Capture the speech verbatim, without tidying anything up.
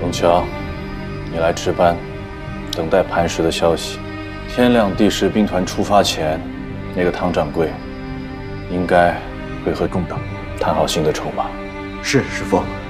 董乔，你来值班，等待磐石的消息。天亮第十兵团出发前，那个汤掌柜应该会和共党谈好新的筹码。 是，师父。